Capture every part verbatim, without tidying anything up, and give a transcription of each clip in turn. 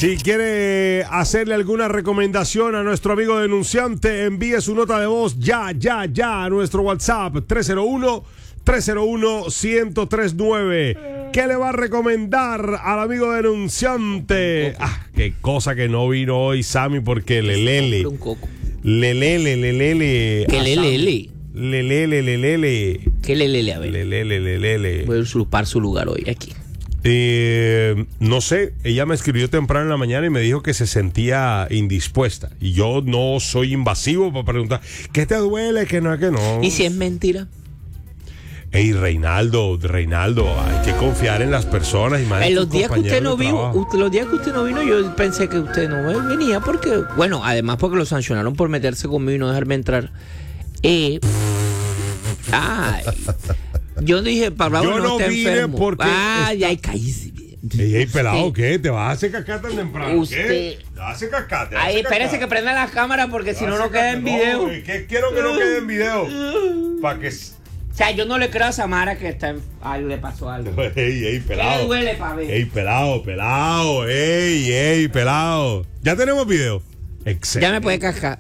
Si quiere hacerle alguna recomendación a nuestro amigo denunciante, envíe su nota de voz ya, ya, ya a nuestro WhatsApp tres cero uno, tres cero uno, uno cero tres nueve. ¿Qué le va a recomendar al amigo denunciante? Ah, qué cosa que no vino hoy, Sammy, porque le lele. Un coco. Le lele, le lele. ¿Qué le lele? Le lele, le lele. ¿Qué le lele? A ver. Le lele, le lele. Voy a usurpar su lugar hoy aquí. Eh, no sé, ella me escribió temprano en la mañana y me dijo que se sentía indispuesta. Y yo no soy invasivo para preguntar, ¿qué te duele? Que no, que no. ¿Y si es mentira? Ey, Reinaldo, Reinaldo, hay que confiar en las personas. Y más en en los días que usted no vino, vino, usted, los días que usted no vino, yo pensé que usted no venía porque, bueno, además porque lo sancionaron por meterse conmigo y no dejarme entrar. Eh, ay, yo dije, Pablo yo no, no está vine enfermo. porque Ay, ay, cállese. Ey, ey, pelado, ¿qué? ¿Te vas a hacer cascar tan temprano? Usted... ¿Qué? ¿Te vas a hacer cascar? ¿Te vas a Ay, hacer espérese cascar? que prendan las cámaras porque si no, no hacer queda en cascar? video. No, ¿qué quiero que no quede en video? Para que... O sea, yo no le creo a Samara que está en... Ay, le pasó algo. Ey, ey, pelado. ¿Qué le duele, pa' ver? Ey, pelado, pelado. Ey, ey, pelado. Ya tenemos video. Excelente. Ya me puede cascar.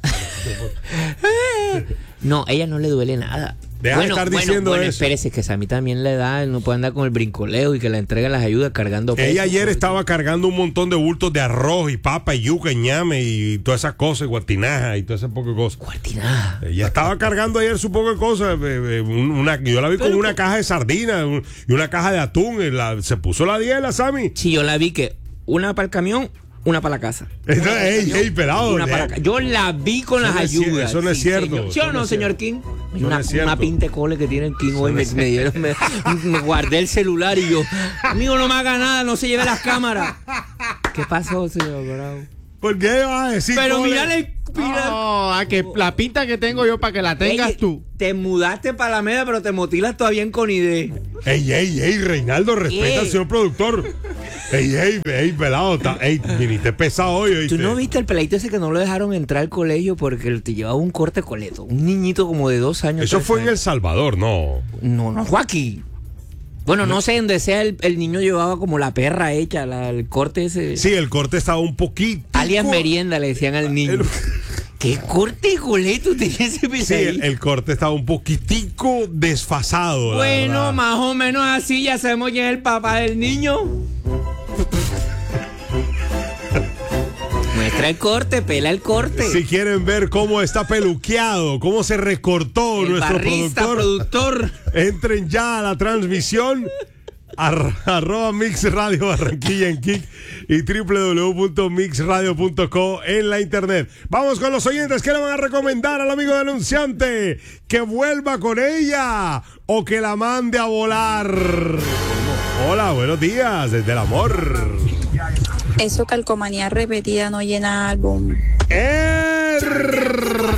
No, a ella no le duele nada. Deja bueno, de estar bueno, diciendo bueno, eso. espérese, que a mí también le da, no puede andar con el brincoleo y que le entrega las ayudas cargando peso. Ella ayer estaba cargando un montón de bultos de arroz y papa y yuca y ñame y todas esas cosas, y guatinaja y todas esas pocas cosas. Guatinaja. Ella estaba cargando ayer su poco de cosas. eh, eh, una, yo la vi con Pero, una caja de sardinas un- y una caja de atún. y la- se puso la diela, Sammy. Sí, yo la vi que una para el camión, una para la casa. Entonces, ey, ey, pelado. Una de- para acá. Yo la vi con Eso las no es cier- ayudas. eso no es cierto, señor. ¿Sí eso o no no, es señor cierto. King? Eso Una, no es cierto. una pinta de cole que tiene el King hoy. no Me, es me dieron, me, me guardé el celular y yo, amigo, no me haga nada, no se lleve las cámaras. ¿Qué pasó, señor Bravo? ¿Por qué vas a decir? Pero cole? mírale, mira. No, a que la pinta que tengo yo para que la tengas Ey, tú. Te mudaste para la media, pero te motilas todavía en Conide. Ey, ey, ey, Reinaldo, respeta Ey. al señor productor. Ey, ey, ey, pelado. ta- Ey, viniste pesado hoy, ¿oíste? ¿Tú no viste el peladito ese que no lo dejaron entrar al colegio porque te llevaba un corte coleto? Un niñito como de dos años. Eso tres fue en El años. Salvador, no. No, no fue aquí. Bueno, no, sé, donde sea, el, el niño llevaba como la perra hecha, la- el corte ese. Sí, el corte estaba un poquito. Alias merienda le decían al niño. El- ¿Qué corte coleto tenía ese Sí, peladito? el, el corte estaba un poquitico desfasado. la Bueno, verdad. más o menos así, ya sabemos quién es el papá del niño. Muestra el corte, pela el corte. Si quieren ver cómo está peluqueado, cómo se recortó el nuestro barrista, productor, productor. entren ya a la transmisión ar- arroba Mix Radio Barranquilla en Kik y doble u doble u doble u punto mix radio punto co en la internet. Vamos con los oyentes. ¿Qué le van a recomendar al amigo denunciante? ¿Que vuelva con ella o que la mande a volar? Hola, buenos días, desde el amor. Eso calcomanía repetida no llena álbum. Er-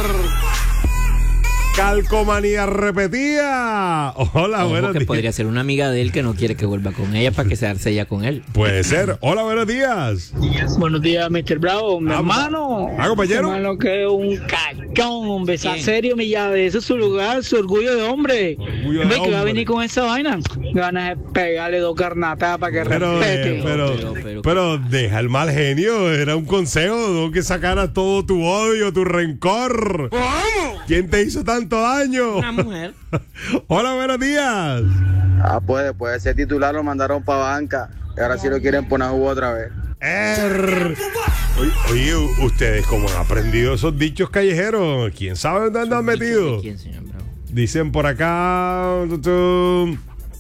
Calcomanía repetida. Hola, Ojo, buenos que días. podría ser una amiga de él que no quiere que vuelva con ella para que se darse ella con él. Puede ser. Hola, buenos días. Buenos días, mister Bravo. Mi Ah, hermano. ah, compañero. Mi hermano que es un cachón, hombre. Está ¿Quién? serio, mi llave. Ese es su lugar, su orgullo de hombre. Orgullo de Ve que va a hombre. venir con esa vaina. Ganas de pegarle dos carnatas para que Pero, respete. eh, pero, Pero, pero- pero deja el mal genio. Era un consejo. No que sacara todo tu odio, tu rencor. ¿Quién te hizo tanto daño? Una mujer. Hola, buenos días. Ah, pues después de ese titular lo mandaron para banca. Y ahora sí lo quieren poner a jugo otra vez. Er. Oye, oye, u- ustedes cómo han aprendido esos dichos callejeros. ¿Quién sabe dónde andan metidos? ¿Quién, señor Bravo? Dicen por acá. tu, tu,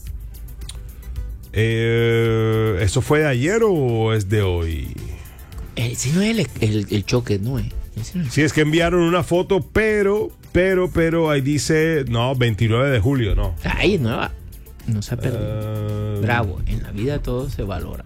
eh, ¿Eso fue de ayer o es de hoy? Ese no es el, el, el choque, no es. Ese no es. Sí, es que enviaron una foto, pero, pero, pero ahí dice, no, veintinueve de julio, no. Ay, nueva. No se ha perdido. Eh, Bravo, en la vida todo se valora.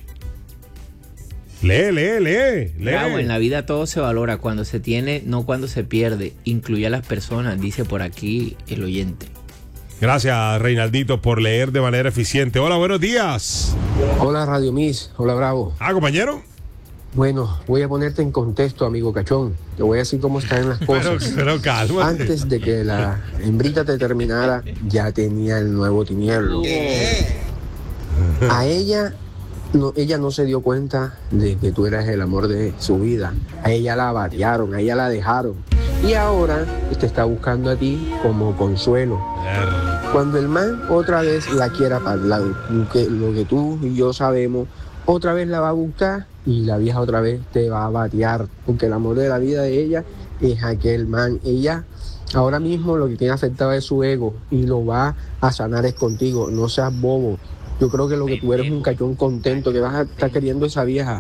Lee, lee, lee, lee. Bravo, en la vida todo se valora cuando se tiene, no cuando se pierde. Incluye a las personas, dice por aquí el oyente. Gracias, Reinaldito, por leer de manera eficiente. Hola, buenos días. Hola Radio Miss, hola Bravo. Ah, compañero. Bueno, voy a ponerte en contexto, amigo Cachón. Te voy a decir cómo están las Pero, cosas. pero cálmate. Antes de que la hembrita te terminara, ya tenía el nuevo tinieblo. A ella no, ella no se dio cuenta de que tú eras el amor de su vida. A ella la batearon, a ella la dejaron. Y ahora te está buscando a ti como consuelo. Cuando el man otra vez la quiera hablar, lo que, lo que tú y yo sabemos, otra vez la va a buscar y la vieja otra vez te va a batear. Porque el amor de la vida de ella es aquel man. Ella ahora mismo lo que tiene afectado es su ego y lo va a sanar es contigo. No seas bobo. Yo creo que lo que tú eres un cachón contento, que vas a estar queriendo esa vieja.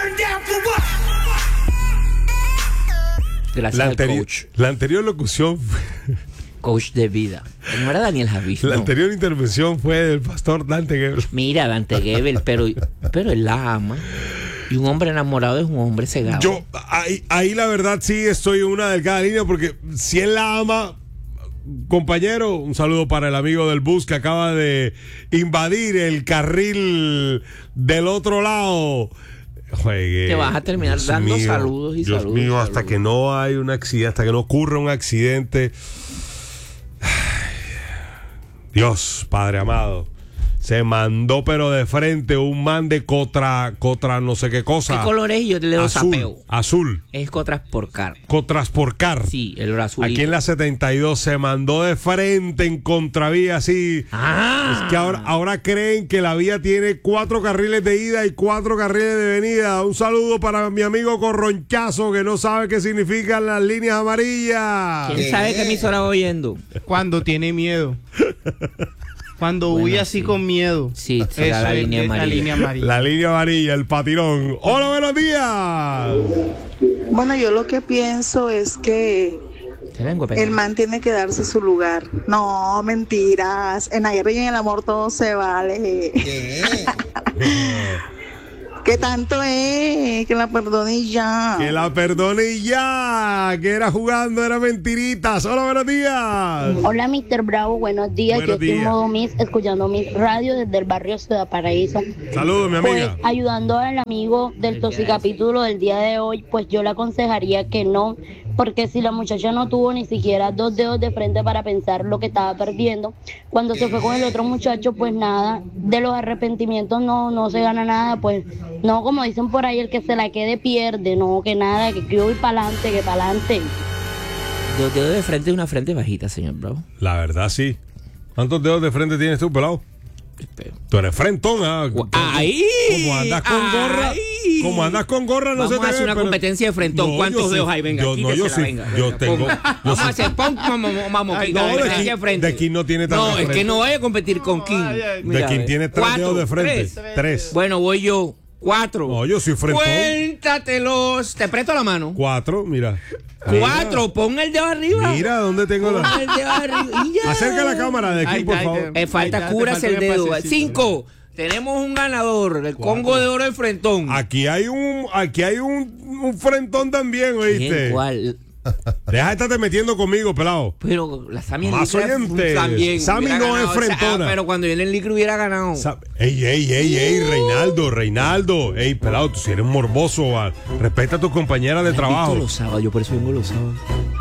Gracias La, al anteri- coach. la anterior locución, Coach de vida. No era Daniel Javis. la no. anterior intervención fue del pastor Dante Gebel. Mira, Dante Gebel, pero, pero él la ama. Y un hombre enamorado es un hombre cegado. Yo, ahí, ahí la verdad sí estoy en una delgada línea, porque si él la ama, compañero, un saludo para el amigo del bus que acaba de invadir el carril del otro lado. Juegue, Te vas a terminar Dios dando mío, saludos y Dios saludos. mío, y hasta saludos. que no hay un accidente, hasta que no ocurra un accidente. Ay, Dios, Padre amado. Se mandó pero de frente un man de Cotra, Cotra no sé qué cosa. ¿Qué color es? Y yo te le doy Azul, sapeo. azul. Es Cotras por car. Cotras por car. Sí, el azul. Aquí en la setenta y dos se mandó de frente en contravía así. Ah. Es que ahora, ahora creen que la vía tiene cuatro carriles de ida y cuatro carriles de venida. Un saludo para mi amigo Corronchazo, que no sabe qué significan las líneas amarillas. ¿Quién sabe qué emisora va oyendo? Cuando tiene miedo. Cuando Bueno, huye así sí. con miedo. Sí, será la es- línea es amarilla. La línea amarilla. La línea amarilla, el patirón. Hola, buenos días. Bueno, yo lo que pienso es que Te vengo a pegar. el man tiene que darse su lugar. No, mentiras. En la guerra y en el amor todo se vale. ¿Qué tanto es? Que la perdone y ya. Que la perdone y ya. Que era jugando, era mentiritas. Hola, buenos días. Hola, mister Bravo, buenos días. Buenos Yo estoy en días. modo Miss, escuchando Miss Radio desde el barrio Ciudad Paraíso. Saludos, mi Pues amiga. ayudando al amigo del tosicapítulo del día de hoy, pues yo le aconsejaría que no, porque si la muchacha no tuvo ni siquiera dos dedos de frente para pensar lo que estaba perdiendo, cuando se fue con el otro muchacho, pues nada, de los arrepentimientos no, no se gana nada, pues no, como dicen por ahí, el que se la quede pierde, no, que nada, que yo voy para adelante, que para adelante. Dos dedos de frente y una frente bajita, señor Bravo. La verdad, sí. ¿Cuántos dedos de frente tienes tú, pelado? Tú eres frentón, ¿ah? ¡Ahí! Como andas con gorra. ¡Ahí! Como andas con gorra, no Vamos se te a hacer ve, una pero- competencia de frentón. No, ¿Cuántos yo sí- dedos hay? Venga, yo, no, yo quítesela, sí, venga, yo venga, tengo. ponga. yo Vamos sí- a hacer pom, pom, pom, vamos, Ay, quita, no, de competencia aquí- frente. de aquí no tiene tanto No, es frente. que no vaya a competir con King. De Mira, quien ve. tiene tres Cuatro, dedos de frente. tres. Tres. Bueno, voy yo. Cuatro. No, yo soy frentón. Cuéntatelos. Te presto la mano. Cuatro, mira. Cuatro. Pon el dedo arriba. Mira, ¿dónde tengo Pon la...? el dedo arriba. Y ya. Acerca la cámara de aquí, Ahí por está, ahí favor. está. Eh, falta, Ahí está, te curas falta el un dedo. espaciocito. Cinco. Tenemos un ganador. El Congo de Oro de Frentón. Aquí hay un, aquí hay un, un frentón también, ¿oíste? ¿Quién? ¿Cuál? Deja de estarte metiendo conmigo, pelado. Pero la Sammy Más Licra oyentes. también. Sammy hubiera no es ganado. O sea, frentona. ah, pero cuando viene el Licra hubiera ganado. Sa- Ey, ey, ey, ey, Reinaldo, Reinaldo. Ey, pelado, tú si eres morboso, va. Respeta a tus compañeras de trabajo. Visto los sábados, yo por eso vengo los sábados.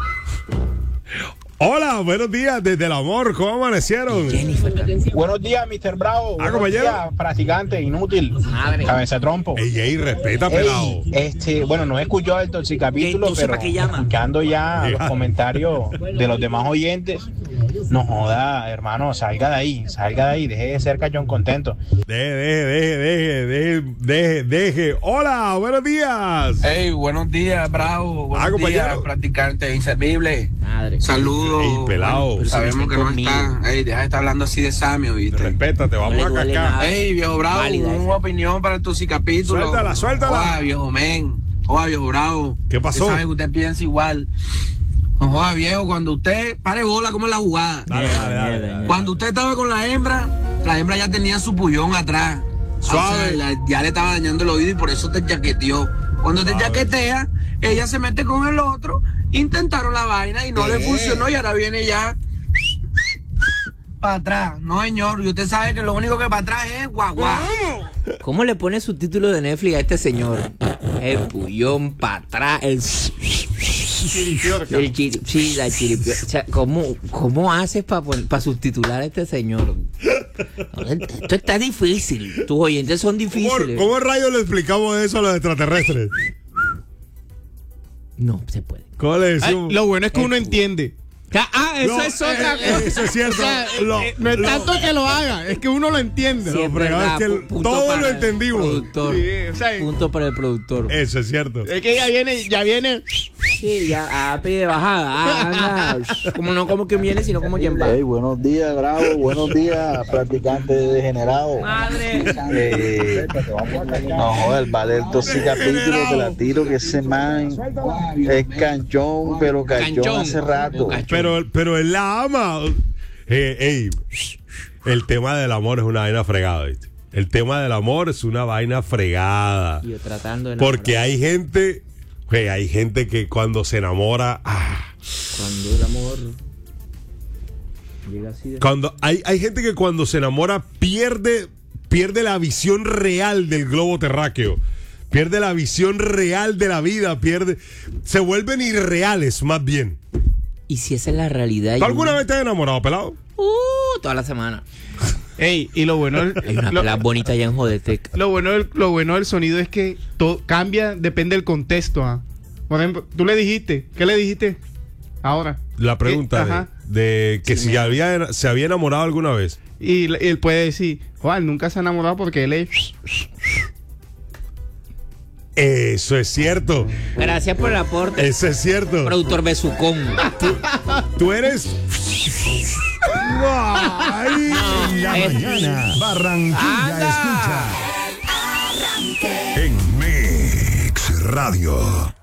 Hola, buenos días desde el amor. ¿Cómo amanecieron? Jennifer también. Buenos días, mister Bravo. Ah, Buenos compañero. días, practicante, inútil. Madre. Cabeza de trompo. Ey, ey, respeta, pelado. Ey, este, bueno, no he escuchado el toxicapítulo, Entonces, pero ¿para qué llama? escuchando ya Diga. los comentarios de los demás oyentes, no joda, hermano, salga de ahí, salga de ahí, deje de ser cachón contento. Deje, deje, deje, deje, deje, deje, deje. Hola, buenos días. Hey, buenos días, Bravo. Buenos Ah, compañero. días, practicante inservible. Madre. Saludos. Ey, pelado. Bueno, sabemos que no Conmigo. está. Hey, deja de estar hablando así de Sammy, ¿oíste? Respétate, vamos le a duele cascar. nada. Hey, viejo Bravo, Válida una esa. opinión para tu capítulo. Suéltala, suéltala. Joda, viejo men. Joda, viejo Bravo. ¿Qué pasó? Usted sabe que usted piensa igual. No joda, viejo, cuando usted pare bola, ¿cómo es la jugada? Dale, dale, dale, Mierda, dale. Cuando usted estaba con la hembra, la hembra ya tenía su pullón atrás. Suave. O sea, la- ya le estaba dañando el oído y por eso te chaqueteó. Cuando te Suave. chaquetea, ella se mete con el otro, intentaron la vaina y no le funcionó y ahora viene ya para atrás. No, señor, y usted sabe que lo único que para atrás es guagua. ¿Cómo le pone su título de Netflix a este señor? El pullón para atrás. El. El chiri- sí, la chiripiorca. O sea, ¿cómo, ¿cómo haces para subtitular a este señor? Esto está difícil. Tus oyentes son difíciles. ¿Cómo, cómo rayos le explicamos eso a los extraterrestres? No se puede. ¿Cómo le decimos? Ay, lo bueno es que uno entiende. Ah, eso No, es otra eh, cosa. Eso es cierto. O sea, Lo- eh, no es lo- tanto que lo haga, es que uno lo entiende. Lo Siempre fregado es da que el- pu- punto todo para lo el entendimos. productor. Sí, o sea, Punto para el productor. Eso es cierto. es que ya viene, ya viene. Sí, ya, ah, pide bajada. Ah, anda. Como no como quien viene, sino como quien va. Hey, buenos días, Bravo. Buenos días, practicante degenerado. Madre. Eh, no joder, vale el doce capítulos de la tiro que ese man es canchón, pero canchón, Canchón. hace rato. O cachón. Pero, pero él la ama. Eh, ey, el tema del amor es una vaina fregada, ¿viste? El tema del amor es una vaina fregada. Y yo tratando de Porque enamorar. hay gente, güey, hay gente que cuando se enamora, ah, Cuando el amor llega así de... cuando hay, hay gente que cuando se enamora pierde, pierde la visión real del globo terráqueo. Pierde la visión real de la vida, pierde, se vuelven irreales más bien. ¿Y si esa es la realidad? ¿Tú alguna vez te has enamorado, pelado? Uh, toda la semana. Ey, y lo bueno del- Hay una lo, pelada bonita allá en Jodetec. lo bueno del, lo bueno del sonido es que todo cambia, depende del contexto. ¿Ah? Por ejemplo, tú le dijiste, ¿qué le dijiste? Ahora. La pregunta Eh, ajá. de, de que Sí, si me- había, se había enamorado alguna vez. Y l- él puede decir, Juan, nunca se ha enamorado porque él es. Eso es cierto. Gracias por el aporte. Eso es cierto. Productor Besucón. Tú eres. Ay. En la es- mañana, Barranquilla Anda. escucha. En Mix Radio.